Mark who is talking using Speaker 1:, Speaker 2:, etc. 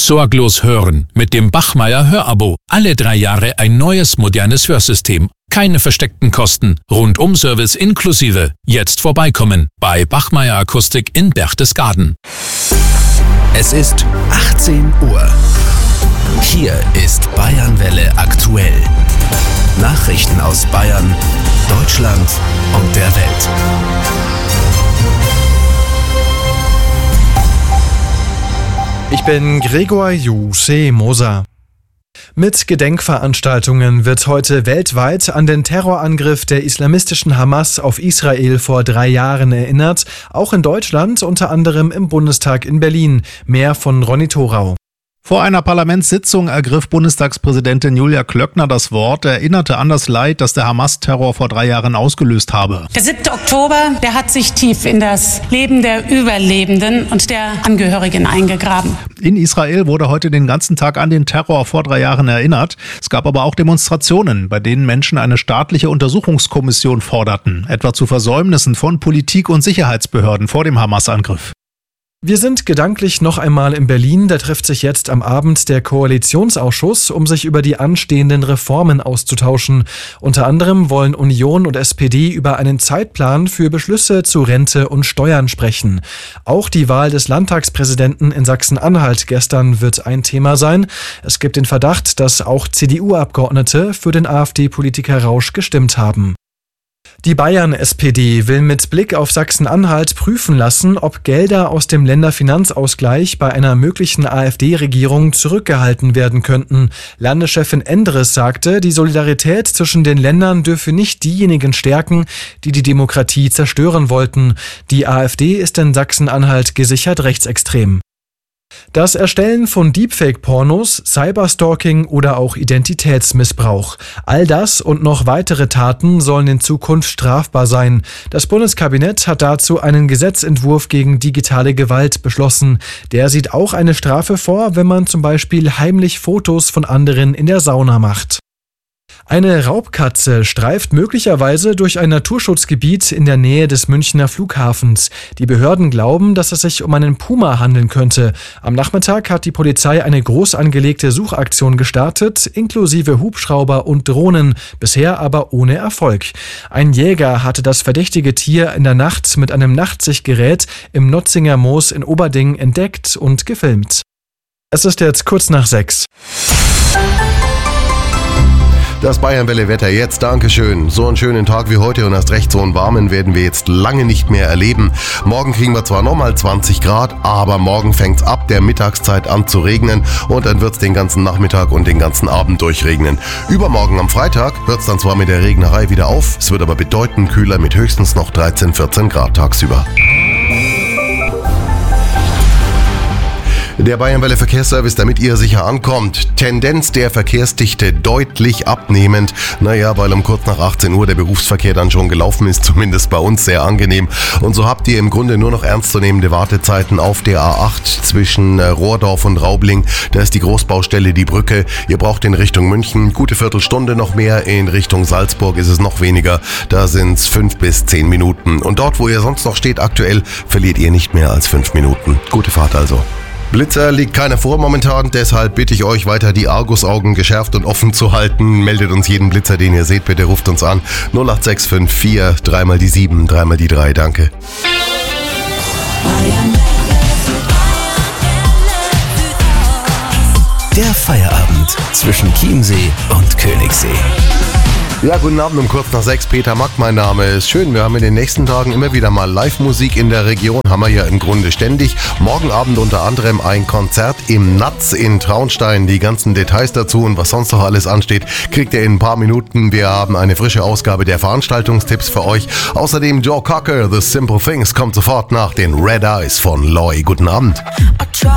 Speaker 1: sorglos hören mit dem Bachmeier Hörabo. Alle 3 Jahre ein neues, modernes Hörsystem. Keine versteckten Kosten. Rundum-Service inklusive. Jetzt vorbeikommen bei Bachmeier Akustik in Berchtesgaden.
Speaker 2: Es ist 18 Uhr. Hier ist Bayernwelle aktuell. Nachrichten aus Bayern, Deutschland und der Welt.
Speaker 3: Ich bin Gregor Moser. Mit Gedenkveranstaltungen wird heute weltweit an den Terrorangriff der islamistischen Hamas auf Israel vor 3 Jahren erinnert, auch in Deutschland, unter anderem im Bundestag in Berlin. Mehr von Ronny Thorau.
Speaker 4: Vor einer Parlamentssitzung ergriff Bundestagspräsidentin Julia Klöckner das Wort, erinnerte an das Leid, das der Hamas-Terror vor 3 Jahren ausgelöst habe.
Speaker 5: Der 7. Oktober, der hat sich tief in das Leben der Überlebenden und der Angehörigen eingegraben.
Speaker 4: In Israel wurde heute den ganzen Tag an den Terror vor 3 Jahren erinnert. Es gab aber auch Demonstrationen, bei denen Menschen eine staatliche Untersuchungskommission forderten, etwa zu Versäumnissen von Politik und Sicherheitsbehörden vor dem Hamas-Angriff.
Speaker 3: Wir sind gedanklich noch einmal in Berlin. Da trifft sich jetzt am Abend der Koalitionsausschuss, um sich über die anstehenden Reformen auszutauschen. Unter anderem wollen Union und SPD über einen Zeitplan für Beschlüsse zu Rente und Steuern sprechen. Auch die Wahl des Landtagspräsidenten in Sachsen-Anhalt gestern wird ein Thema sein. Es gibt den Verdacht, dass auch CDU-Abgeordnete für den AfD-Politiker Rausch gestimmt haben. Die Bayern-SPD will mit Blick auf Sachsen-Anhalt prüfen lassen, ob Gelder aus dem Länderfinanzausgleich bei einer möglichen AfD-Regierung zurückgehalten werden könnten. Landeschefin Endres sagte, die Solidarität zwischen den Ländern dürfe nicht diejenigen stärken, die die Demokratie zerstören wollten. Die AfD ist in Sachsen-Anhalt gesichert rechtsextrem. Das Erstellen von Deepfake-Pornos, Cyberstalking oder auch Identitätsmissbrauch. All das und noch weitere Taten sollen in Zukunft strafbar sein. Das Bundeskabinett hat dazu einen Gesetzentwurf gegen digitale Gewalt beschlossen. Der sieht auch eine Strafe vor, wenn man zum Beispiel heimlich Fotos von anderen in der Sauna macht. Eine Raubkatze streift möglicherweise durch ein Naturschutzgebiet in der Nähe des Münchner Flughafens. Die Behörden glauben, dass es sich um einen Puma handeln könnte. Am Nachmittag hat die Polizei eine groß angelegte Suchaktion gestartet, inklusive Hubschrauber und Drohnen, bisher aber ohne Erfolg. Ein Jäger hatte das verdächtige Tier in der Nacht mit einem Nachtsichtgerät im Notzinger Moos in Oberding entdeckt und gefilmt. Es ist jetzt kurz nach 6.
Speaker 6: Das Bayernwelle-Wetter jetzt, Dankeschön. So einen schönen Tag wie heute und erst recht so einen warmen werden wir jetzt lange nicht mehr erleben. Morgen kriegen wir zwar nochmal 20 Grad, aber morgen fängt's ab der Mittagszeit an zu regnen und dann wird's den ganzen Nachmittag und den ganzen Abend durchregnen. Übermorgen am Freitag wird's dann zwar mit der Regnerei wieder auf, es wird aber bedeutend kühler mit höchstens noch 13, 14 Grad tagsüber. Der Bayernwelle Verkehrsservice, damit ihr sicher ankommt. Tendenz der Verkehrsdichte deutlich abnehmend. Naja, weil um kurz nach 18 Uhr der Berufsverkehr dann schon gelaufen ist, zumindest bei uns sehr angenehm. Und so habt ihr im Grunde nur noch ernstzunehmende Wartezeiten auf der A8 zwischen Rohrdorf und Raubling. Da ist die Großbaustelle, die Brücke. Ihr braucht in Richtung München gute Viertelstunde noch mehr. In Richtung Salzburg ist es noch weniger. Da sind's 5 bis 10 Minuten. Und dort, wo ihr sonst noch steht aktuell, verliert ihr nicht mehr als 5 Minuten. Gute Fahrt also. Blitzer liegt keiner vor momentan, deshalb bitte ich euch weiter die Argusaugen geschärft und offen zu halten. Meldet uns jeden Blitzer, den ihr seht, bitte ruft uns an. 08654 3 mal die 7, 3 mal die 3, danke.
Speaker 2: Der Feierabend zwischen Chiemsee und Königssee.
Speaker 6: Ja, guten Abend um kurz nach 6. Peter Mack, mein Name ist schön. Wir haben in den nächsten Tagen immer wieder mal Live-Musik in der Region. Haben wir ja im Grunde ständig. Morgen Abend unter anderem ein Konzert im Natz in Traunstein. Die ganzen Details dazu und was sonst noch alles ansteht, kriegt ihr in ein paar Minuten. Wir haben eine frische Ausgabe der Veranstaltungstipps für euch. Außerdem Joe Cocker, The Simple Things, kommt sofort nach den Red Eyes von Loy. Guten Abend.